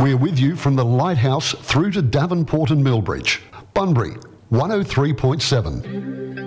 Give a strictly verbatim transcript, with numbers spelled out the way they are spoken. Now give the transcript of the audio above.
We're with you from the Lighthouse through to Davenport and Millbridge. Bunbury, one oh three point seven.